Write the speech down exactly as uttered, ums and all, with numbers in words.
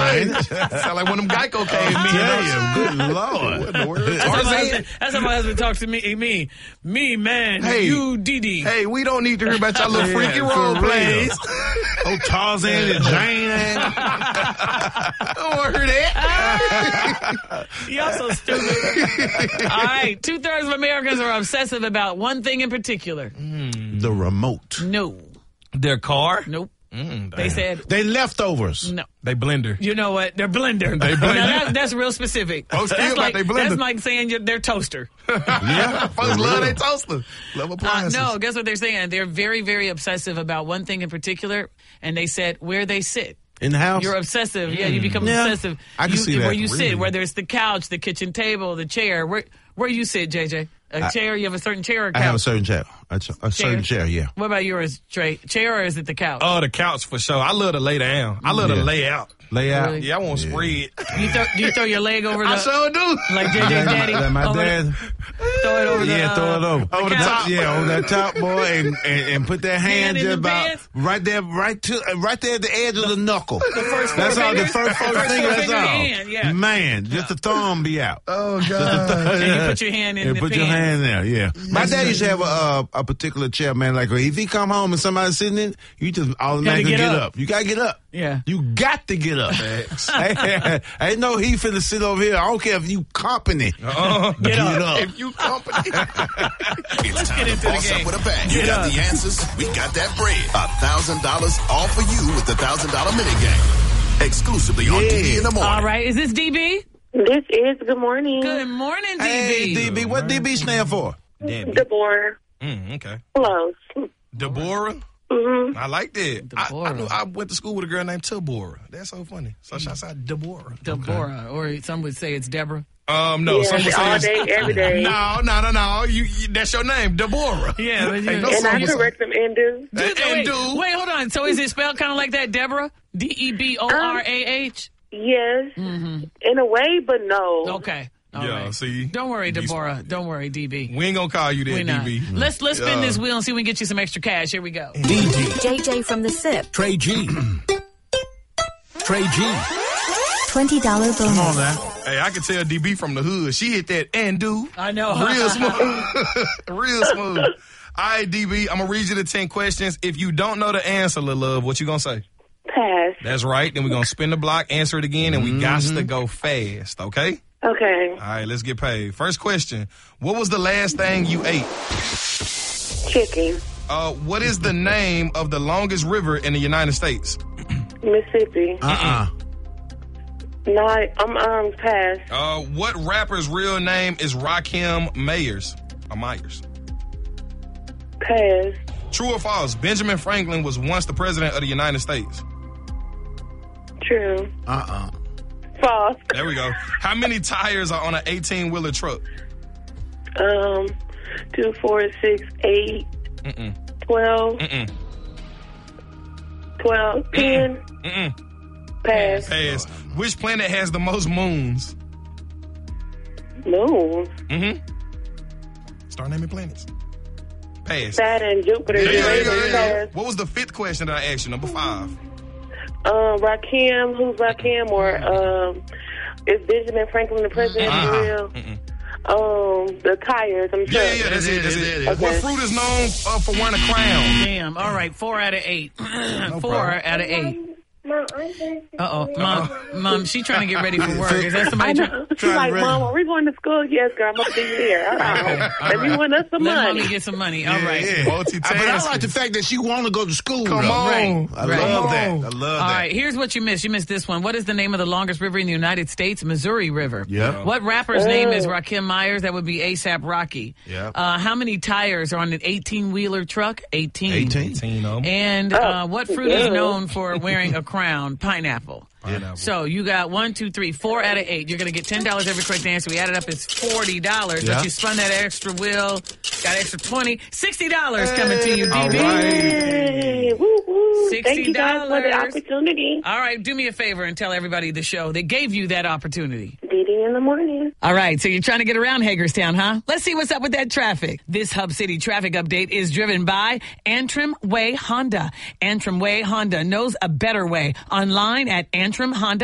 man. Sound like one of them Geico came in. Tell you, good Lord. What in the world? That's how, my husband, that's how my husband talks to me. Me, me, man. Hey. You, Dee-Dee. Hey, we don't need to hear about your little Yeah, freaky for role real. plays. Oh, Tarzan and Jane. I don't want to hear that. Y'all so stupid. All right. Two thirds of Americans are obsessive about one thing in particular. The remote. No. Their car? Nope. Mm, They said They leftovers. no. They blender. You know what? They're blender. They blender. Now, that's, that's real specific. Folks that's feel like like they blender. That's like saying you're, they're toaster. Yeah. Folks love their toaster. Love Uh, appliances. no, guess what they're saying? They're very, very obsessive about one thing in particular, and they said where they sit. In the house? You're obsessive. Yeah, you become Yeah. obsessive. I can you, see that. Where you Really? sit, whether it's the couch, the kitchen table, the chair. Where where you sit, J J? A I- chair? You have a certain chair or couch? I have a certain chair. A, ch- a certain chair, yeah. What about yours, Trey? Chair or is it the couch? Oh, the couch for sure. I love to lay down. I love Yeah. to lay out. Lay out. Really? Yeah, I want to Yeah. spread. you throw, do you throw your leg over the I sure do. like J J Daddy? Like my over the- dad. throw it over the Yeah, uh, throw it over. over the top. top. Yeah, over that top, boy, and, and, and put that hand Hand in just the about bed? right there, right to, uh, right there at the edge of the knuckle. The first four That's all. The fingers? first four The first finger. four That's finger all. hand, yeah. Man, just the thumb be out. Oh, God. And you put your hand in And the put pan. your hand there, yeah. My dad used to have a uh, a particular chair, man. Like if he come home and somebody's sitting in, you just automatically get get, up. up. You gotta get up. Yeah. You got to get up. I ain't no he finna sit over here. I don't care if you company. Uh-uh. Get up. up. If you company. It's Let's time get to into the boss game. up with a bang. You Get got up. the answers. We got that bread. A thousand dollars all for you with the thousand dollar mini game. Exclusively on Yeah. D D in the morning. All right. Is this D B? This is good morning. Good morning, D B. Hey, D B, what D B stand for? Deborah. Mm, okay. Close. Deborah. Mm-hmm. I like that. I, I, Deborah. knew, I went to school with a girl named Deborah. That's so funny. So shouts out Deborah. Deborah, or some would say it's Deborah. Um, no, Yeah, some would say all it's- day, every day. No, no, no, no. You, you, that's your name, Deborah. Yeah, but you- Ain't no And I some would say- correct them and do. And, Wait, and do. wait, hold on. So is it spelled kind of like that, Deborah? D E B O R A H? Yes. In a way, but no. Okay. All Yeah, right. see? Don't worry, You Deborah. Don't worry, D B. We ain't gonna call you We that, not. D B. Let's let's spin Yeah. this wheel and see if we can get you some extra cash. Here we go. D D, J J from the S I P. Trey G. Trey G. twenty dollars bonus. Come on now. Hey, I can tell D B from the hood. She hit that and do. I know. Real smooth. Real smooth. All right, D B, I'm going to read you the ten questions. If you don't know the answer, little love, what you going to say? Pass. That's right. Then we're going to spin the block, answer it again, and we got to go fast, okay? Okay. All right, let's get paid. First question. What was the last thing you ate? Chicken. Uh, what is the name of the longest river in the United States? Mississippi. Uh-uh. No, I- I'm um pass. Uh, what rapper's real name is Rakim Mayers? Or Myers. Pass. True or false? Benjamin Franklin was once the president of the United States. True. Uh-uh. False. There we go. How many tires are on an eighteen-wheeler truck? Um, two, four, six, eight, Mm-mm. twelve, Mm-mm. twelve, ten. Mm-mm. Pass. Pass. Which planet has the most moons? Moon. Mm-hmm. Start naming planets. Pass. Saturn, Jupiter, Yeah, yeah, yeah, yeah, Uranus. yeah. Pass. What was the fifth question that I asked you? Number five. Um, Rakim, who's Rakim, or um, is Benjamin Franklin the president Uh-huh. for real? Mm-mm. Um, the tires, I'm sure. Yeah, yeah, that's it. That's it. Okay. What fruit is known uh, for wearing a crown? Damn. All right. Four out of eight. Four problem. out of eight. Mom, Uh-oh. Mom, Mom, she trying to get ready for work. Is that I somebody know. trying? She's try like, to Mom, are we going to school? Yes, girl, I'm going to be here. All right. Let me win us some Let money. Mommy get some money. All right. Yeah. Multitasking. But I like the fact that she want to go to school. Come though. on. Right. I Right. love Come that. on. I love All that. right, here's what you missed. You missed this one. What is the name of the longest river in the United States? Missouri River. Yep. What rapper's name is Rakim Myers? That would be ASAP Rocky. Yep. Uh, how many tires are on an eighteen-wheeler truck? eighteen. eighteen. eighteen of them. And uh, what fruit is yeah. known for wearing a crown? Pineapple. Pineapple. So you got one, two, three, four out of eight. You're going to get ten dollars every correct answer. We added up, it's forty dollars. Yeah. But you spun that extra wheel, got extra twenty. sixty dollars coming to you, D B. All right. Hey, woo, woo. Thank you guys for the sixty dollars. opportunity. All right, do me a favor and tell everybody the show that gave you that opportunity. D D in the morning. All right, so you're trying to get around Hagerstown, huh? Let's see what's up with that traffic. This Hub City traffic update is driven by Antrim Way Honda. Antrim Way Honda knows a better way. Online at Antrim Honda.